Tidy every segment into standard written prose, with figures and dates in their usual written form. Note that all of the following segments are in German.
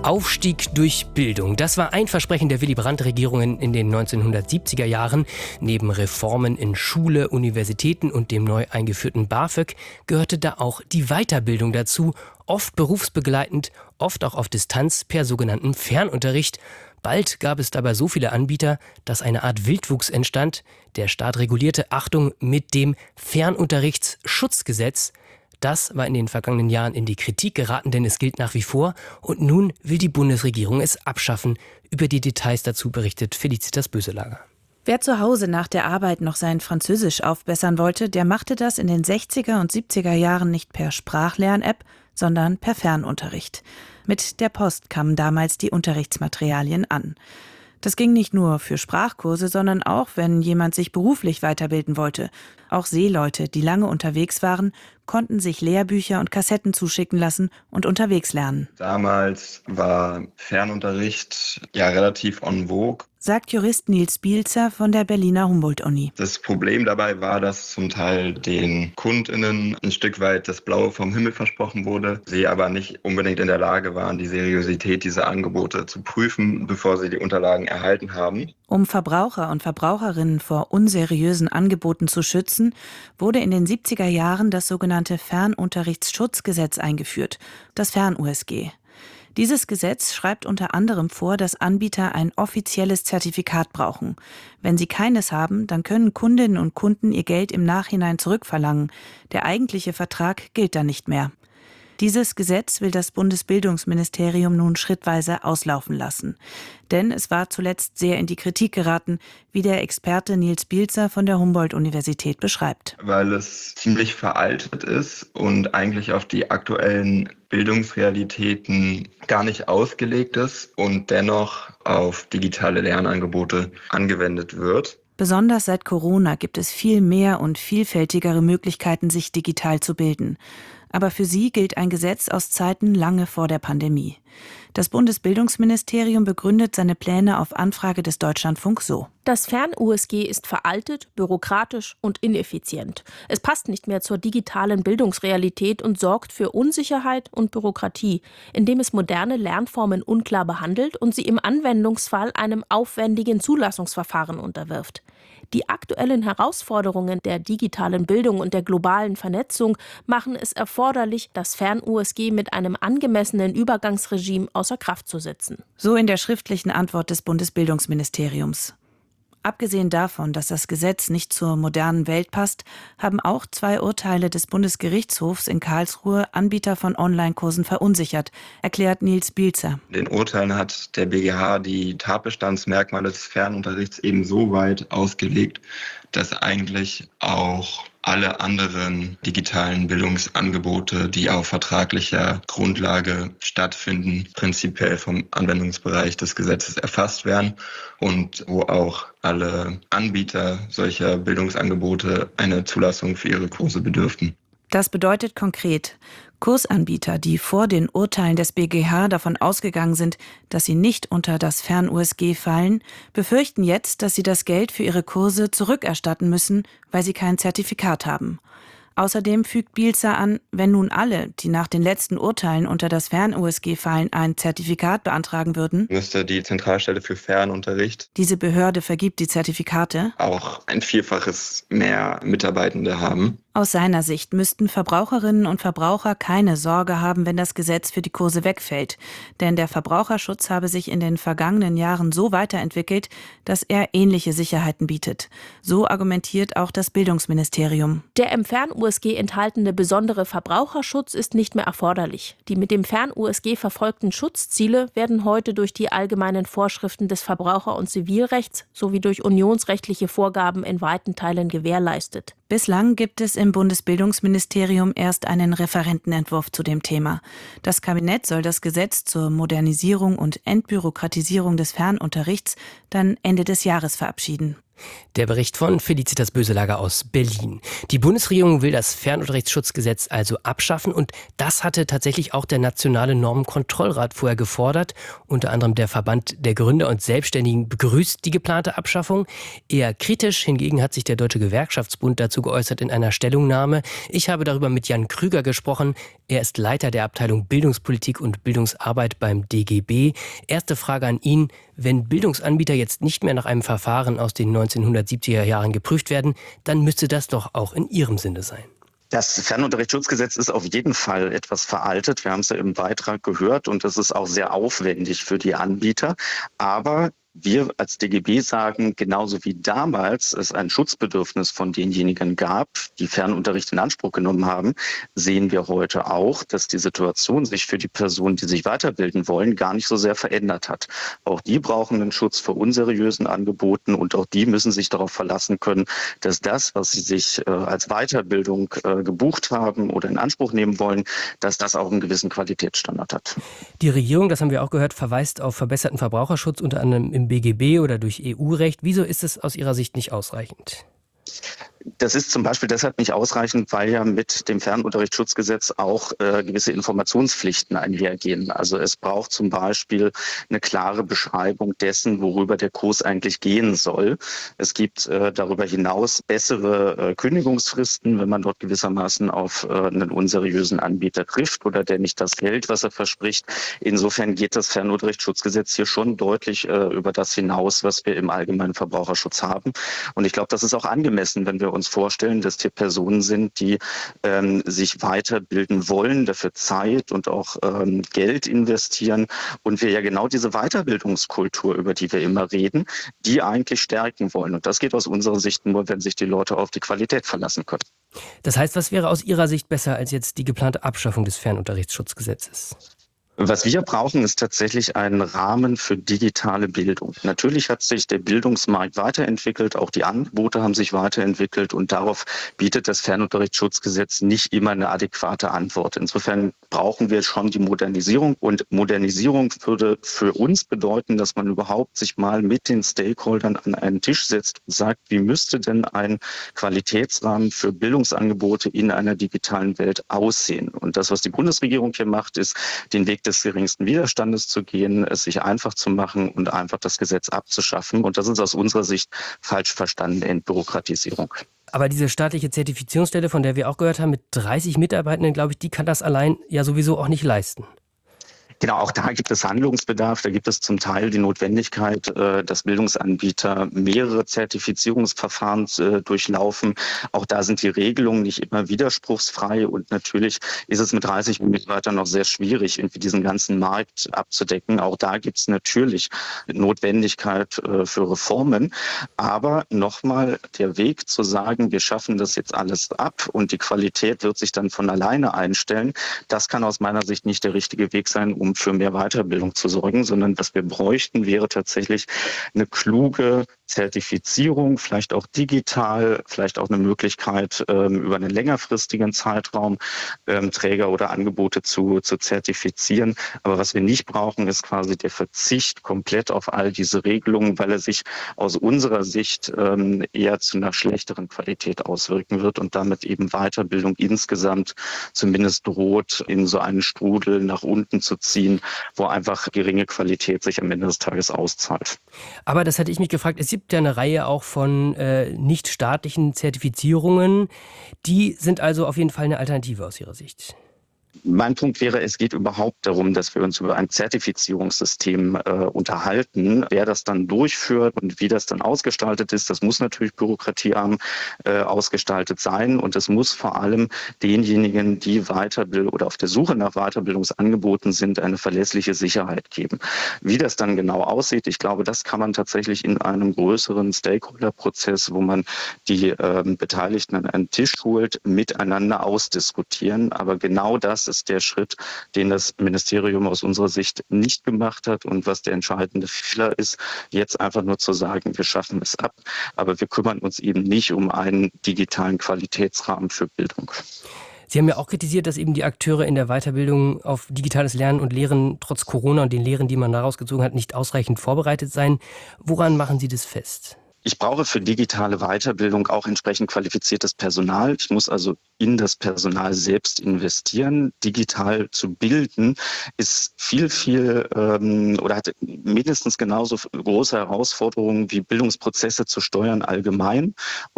Aufstieg durch Bildung. Das war ein Versprechen der Willy-Brandt-Regierungen in den 1970er Jahren. Neben Reformen in Schule, Universitäten und dem neu eingeführten BAföG gehörte da auch die Weiterbildung dazu. Oft berufsbegleitend, oft auch auf Distanz per sogenanntem Fernunterricht. Bald gab es dabei so viele Anbieter, dass eine Art Wildwuchs entstand. Der Staat regulierte, Achtung, mit dem Fernunterrichtsschutzgesetz. Das war in den vergangenen Jahren in die Kritik geraten, denn es gilt nach wie vor. Und nun will die Bundesregierung es abschaffen. Über die Details dazu berichtet Felicitas Böselager. Wer zu Hause nach der Arbeit noch sein Französisch aufbessern wollte, der machte das in den 60er und 70er Jahren nicht per Sprachlern-App, sondern per Fernunterricht. Mit der Post kamen damals die Unterrichtsmaterialien an. Das ging nicht nur für Sprachkurse, sondern auch, wenn jemand sich beruflich weiterbilden wollte. Auch Seeleute, die lange unterwegs waren, konnten sich Lehrbücher und Kassetten zuschicken lassen und unterwegs lernen. Damals war Fernunterricht ja relativ en vogue, sagt Jurist Nils Bielzer von der Berliner Humboldt-Uni. Das Problem dabei war, dass zum Teil den KundInnen ein Stück weit das Blaue vom Himmel versprochen wurde, sie aber nicht unbedingt in der Lage waren, die Seriosität dieser Angebote zu prüfen, bevor sie die Unterlagen erhalten haben. Um Verbraucher und Verbraucherinnen vor unseriösen Angeboten zu schützen, wurde in den 70er Jahren das sogenannte Fernunterrichtsschutzgesetz eingeführt, das Fern-USG. Dieses Gesetz schreibt unter anderem vor, dass Anbieter ein offizielles Zertifikat brauchen. Wenn sie keines haben, dann können Kundinnen und Kunden ihr Geld im Nachhinein zurückverlangen. Der eigentliche Vertrag gilt dann nicht mehr. Dieses Gesetz will das Bundesbildungsministerium nun schrittweise auslaufen lassen. Denn es war zuletzt sehr in die Kritik geraten, wie der Experte Nils Bielzer von der Humboldt-Universität beschreibt. Weil es ziemlich veraltet ist und eigentlich auf die aktuellen Bildungsrealitäten gar nicht ausgelegt ist und dennoch auf digitale Lernangebote angewendet wird. Besonders seit Corona gibt es viel mehr und vielfältigere Möglichkeiten, sich digital zu bilden. Aber für sie gilt ein Gesetz aus Zeiten lange vor der Pandemie. Das Bundesbildungsministerium begründet seine Pläne auf Anfrage des Deutschlandfunks so. Das Fern-USG ist veraltet, bürokratisch und ineffizient. Es passt nicht mehr zur digitalen Bildungsrealität und sorgt für Unsicherheit und Bürokratie, indem es moderne Lernformen unklar behandelt und sie im Anwendungsfall einem aufwendigen Zulassungsverfahren unterwirft. Die aktuellen Herausforderungen der digitalen Bildung und der globalen Vernetzung machen es erforderlich, das Fern-USG mit einem angemessenen Übergangsregime außer Kraft zu setzen. So in der schriftlichen Antwort des Bundesbildungsministeriums. Abgesehen davon, dass das Gesetz nicht zur modernen Welt passt, haben auch 2 Urteile des Bundesgerichtshofs in Karlsruhe Anbieter von Online-Kursen verunsichert, erklärt Nils Bielzer. In den Urteilen hat der BGH die Tatbestandsmerkmale des Fernunterrichts eben so weit ausgelegt, dass eigentlich auch alle anderen digitalen Bildungsangebote, die auf vertraglicher Grundlage stattfinden, prinzipiell vom Anwendungsbereich des Gesetzes erfasst werden und wo auch alle Anbieter solcher Bildungsangebote eine Zulassung für ihre Kurse bedürften. Das bedeutet konkret, Kursanbieter, die vor den Urteilen des BGH davon ausgegangen sind, dass sie nicht unter das Fern-USG fallen, befürchten jetzt, dass sie das Geld für ihre Kurse zurückerstatten müssen, weil sie kein Zertifikat haben. Außerdem fügt Bielzer an, wenn nun alle, die nach den letzten Urteilen unter das Fern-USG fallen, ein Zertifikat beantragen würden, müsste die Zentralstelle für Fernunterricht, diese Behörde vergibt die Zertifikate, auch ein Vielfaches mehr Mitarbeitende haben. Aus seiner Sicht müssten Verbraucherinnen und Verbraucher keine Sorge haben, wenn das Gesetz für die Kurse wegfällt. Denn der Verbraucherschutz habe sich in den vergangenen Jahren so weiterentwickelt, dass er ähnliche Sicherheiten bietet. So argumentiert auch das Bildungsministerium. Der im Fern-USG enthaltene besondere Verbraucherschutz ist nicht mehr erforderlich. Die mit dem Fern-USG verfolgten Schutzziele werden heute durch die allgemeinen Vorschriften des Verbraucher- und Zivilrechts sowie durch unionsrechtliche Vorgaben in weiten Teilen gewährleistet. Bislang gibt es im Bundesbildungsministerium erst einen Referentenentwurf zu dem Thema. Das Kabinett soll das Gesetz zur Modernisierung und Entbürokratisierung des Fernunterrichts dann Ende des Jahres verabschieden. Der Bericht von Felicitas Böselager aus Berlin. Die Bundesregierung will das Fernunterrichtsschutzgesetz also abschaffen und das hatte tatsächlich auch der Nationale Normenkontrollrat vorher gefordert. Unter anderem der Verband der Gründer und Selbstständigen begrüßt die geplante Abschaffung. Eher kritisch hingegen hat sich der Deutsche Gewerkschaftsbund dazu geäußert in einer Stellungnahme. Ich habe darüber mit Jan Krüger gesprochen. Er ist Leiter der Abteilung Bildungspolitik und Bildungsarbeit beim DGB. Erste Frage an ihn. Wenn Bildungsanbieter jetzt nicht mehr nach einem Verfahren aus den 1970er Jahren geprüft werden, dann müsste das doch auch in Ihrem Sinne sein. Das Fernunterrichtsschutzgesetz ist auf jeden Fall etwas veraltet. Wir haben es ja im Beitrag gehört und das ist auch sehr aufwendig für die Anbieter. Aber wir als DGB sagen, genauso wie damals es ein Schutzbedürfnis von denjenigen gab, die Fernunterricht in Anspruch genommen haben, sehen wir heute auch, dass die Situation sich für die Personen, die sich weiterbilden wollen, gar nicht so sehr verändert hat. Auch die brauchen einen Schutz vor unseriösen Angeboten und auch die müssen sich darauf verlassen können, dass das, was sie sich als Weiterbildung gebucht haben oder in Anspruch nehmen wollen, dass das auch einen gewissen Qualitätsstandard hat. Die Regierung, das haben wir auch gehört, verweist auf verbesserten Verbraucherschutz, unter anderem im BGB oder durch EU-Recht. Wieso ist es aus Ihrer Sicht nicht ausreichend? Das ist zum Beispiel deshalb nicht ausreichend, weil ja mit dem Fernunterrichtsschutzgesetz auch gewisse Informationspflichten einhergehen. Also es braucht zum Beispiel eine klare Beschreibung dessen, worüber der Kurs eigentlich gehen soll. Es gibt darüber hinaus bessere Kündigungsfristen, wenn man dort gewissermaßen auf einen unseriösen Anbieter trifft oder der nicht das Geld, was er verspricht. Insofern geht das Fernunterrichtsschutzgesetz hier schon deutlich über das hinaus, was wir im allgemeinen Verbraucherschutz haben. Und ich glaube, das ist auch angemessen, wenn wir uns vorstellen, dass hier Personen sind, die sich weiterbilden wollen, dafür Zeit und auch Geld investieren und wir ja genau diese Weiterbildungskultur, über die wir immer reden, die eigentlich stärken wollen. Und das geht aus unserer Sicht nur, wenn sich die Leute auf die Qualität verlassen können. Das heißt, was wäre aus Ihrer Sicht besser als jetzt die geplante Abschaffung des Fernunterrichtsschutzgesetzes? Was wir brauchen, ist tatsächlich ein Rahmen für digitale Bildung. Natürlich hat sich der Bildungsmarkt weiterentwickelt, auch die Angebote haben sich weiterentwickelt und darauf bietet das Fernunterrichtsschutzgesetz nicht immer eine adäquate Antwort. Insofern brauchen wir schon die Modernisierung und Modernisierung würde für uns bedeuten, dass man überhaupt sich mal mit den Stakeholdern an einen Tisch setzt und sagt, wie müsste denn ein Qualitätsrahmen für Bildungsangebote in einer digitalen Welt aussehen? Und das, was die Bundesregierung hier macht, ist, den Weg des geringsten Widerstandes zu gehen, es sich einfach zu machen und einfach das Gesetz abzuschaffen. Und das ist aus unserer Sicht falsch verstandene Entbürokratisierung. Aber diese staatliche Zertifizierungsstelle, von der wir auch gehört haben, mit 30 Mitarbeitenden, glaube ich, die kann das allein ja sowieso auch nicht leisten. Genau, auch da gibt es Handlungsbedarf. Da gibt es zum Teil die Notwendigkeit, dass Bildungsanbieter mehrere Zertifizierungsverfahren durchlaufen. Auch da sind die Regelungen nicht immer widerspruchsfrei. Und natürlich ist es mit 30 Mitarbeitern noch sehr schwierig, irgendwie diesen ganzen Markt abzudecken. Auch da gibt es natürlich Notwendigkeit für Reformen. Aber nochmal der Weg zu sagen, wir schaffen das jetzt alles ab und die Qualität wird sich dann von alleine einstellen, das kann aus meiner Sicht nicht der richtige Weg sein, um für mehr Weiterbildung zu sorgen, sondern was wir bräuchten, wäre tatsächlich eine kluge Zertifizierung, vielleicht auch digital, vielleicht auch eine Möglichkeit, über einen längerfristigen Zeitraum Träger oder Angebote zu zertifizieren. Aber was wir nicht brauchen, ist quasi der Verzicht komplett auf all diese Regelungen, weil er sich aus unserer Sicht eher zu einer schlechteren Qualität auswirken wird und damit eben Weiterbildung insgesamt zumindest droht, in so einen Strudel nach unten zu ziehen, wo einfach geringe Qualität sich am Ende des Tages auszahlt. Aber das hatte ich mich gefragt, es gibt ja eine Reihe auch von nicht staatlichen Zertifizierungen. Die sind also auf jeden Fall eine Alternative aus Ihrer Sicht. Mein Punkt wäre, es geht überhaupt darum, dass wir uns über ein Zertifizierungssystem unterhalten. Wer das dann durchführt und wie das dann ausgestaltet ist, das muss natürlich bürokratiearm ausgestaltet sein. Und es muss vor allem denjenigen, die Weiterbildung oder auf der Suche nach Weiterbildungsangeboten sind, eine verlässliche Sicherheit geben. Wie das dann genau aussieht, ich glaube, das kann man tatsächlich in einem größeren Stakeholder-Prozess, wo man die Beteiligten an einen Tisch holt, miteinander ausdiskutieren. Aber genau das ist der Schritt, den das Ministerium aus unserer Sicht nicht gemacht hat und was der entscheidende Fehler ist, jetzt einfach nur zu sagen, wir schaffen es ab, aber wir kümmern uns eben nicht um einen digitalen Qualitätsrahmen für Bildung. Sie haben ja auch kritisiert, dass eben die Akteure in der Weiterbildung auf digitales Lernen und Lehren trotz Corona und den Lehren, die man daraus gezogen hat, nicht ausreichend vorbereitet seien. Woran machen Sie das fest? Ich brauche für digitale Weiterbildung auch entsprechend qualifiziertes Personal. Ich muss also in das Personal selbst investieren. Digital zu bilden ist viel oder hat mindestens genauso große Herausforderungen wie Bildungsprozesse zu steuern allgemein. Und das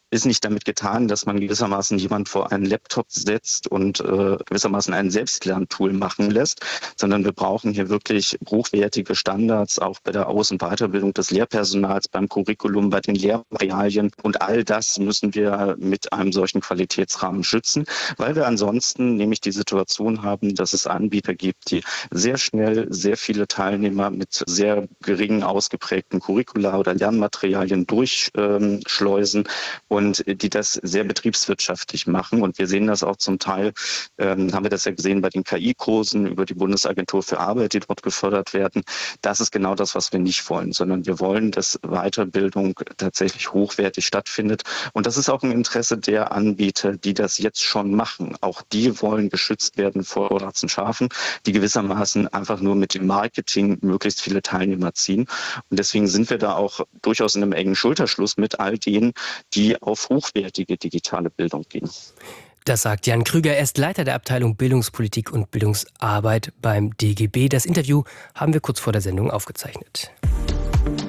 ist nicht damit getan, dass man gewissermaßen jemand vor einen Laptop setzt und gewissermaßen ein Selbstlerntool machen lässt, sondern wir brauchen hier wirklich hochwertige Standards, auch bei der Aus- und Weiterbildung des Lehrpersonals, beim Curriculum, bei den Lehrmaterialien. Und all das müssen wir mit einem solchen Qualitätsrahmen schützen, weil wir ansonsten nämlich die Situation haben, dass es Anbieter gibt, die sehr schnell sehr viele Teilnehmer mit sehr geringen ausgeprägten Curricula oder Lernmaterialien durchschleusen und die das sehr betriebswirtschaftlich machen. Und wir sehen das auch zum Teil, haben wir das ja gesehen bei den KI-Kursen über die Bundesagentur für Arbeit, die dort gefördert werden. Das ist genau das, was wir nicht wollen, sondern wir wollen, dass Weiterbildung tatsächlich hochwertig stattfindet. Und das ist auch ein Interesse der Anbieter, die das jetzt schon machen. Auch die wollen geschützt werden vor schwarzen Schafen, die gewissermaßen einfach nur mit dem Marketing möglichst viele Teilnehmer ziehen. Und deswegen sind wir da auch durchaus in einem engen Schulterschluss mit all denen, die auf hochwertige digitale Bildung gehen. Das sagt Jan Krüger, er ist Leiter der Abteilung Bildungspolitik und Bildungsarbeit beim DGB. Das Interview haben wir kurz vor der Sendung aufgezeichnet.